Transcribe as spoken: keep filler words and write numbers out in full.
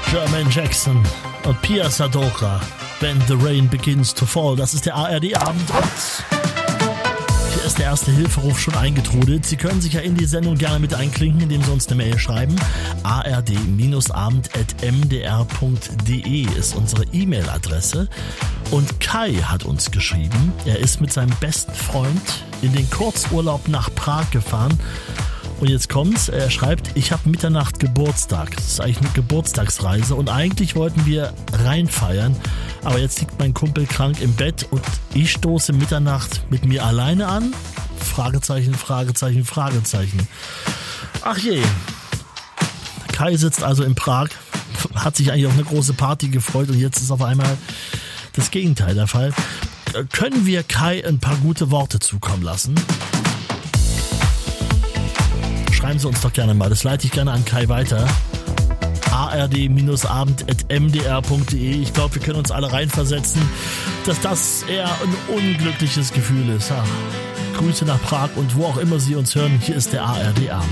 Jermaine Jackson und Pia Sadora. When the Rain Begins to Fall. Das ist der A R D-Abend und hier ist der erste Hilferuf schon eingetrudelt. Sie können sich ja in die Sendung gerne mit einklinken, indem Sie uns eine Mail schreiben. a r d abend at m d r punkt d e ist unsere E-Mail-Adresse. Und Kai hat uns geschrieben, er ist mit seinem besten Freund in den Kurzurlaub nach Prag gefahren. Und jetzt kommt's, er schreibt, ich habe Mitternacht Geburtstag. Das ist eigentlich eine Geburtstagsreise und eigentlich wollten wir reinfeiern, aber jetzt liegt mein Kumpel krank im Bett und ich stoße Mitternacht mit mir alleine an? Fragezeichen, Fragezeichen, Fragezeichen. Ach je. Kai sitzt also in Prag, hat sich eigentlich auf eine große Party gefreut und jetzt ist auf einmal das Gegenteil der Fall. Können wir Kai ein paar gute Worte zukommen lassen? Schreiben Sie uns doch gerne mal, das leite ich gerne an Kai weiter. a r d abend at m d r punkt d e. Ich glaube, wir können uns alle reinversetzen, dass das eher ein unglückliches Gefühl ist. Ja. Grüße nach Prag und wo auch immer Sie uns hören, hier ist der A R D-Abend.